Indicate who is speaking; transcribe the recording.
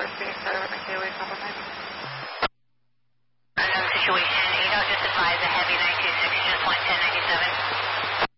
Speaker 1: Phoenix Tower, KOA compliment.
Speaker 2: Unknown situation, just advise a heavy 926, just 1097.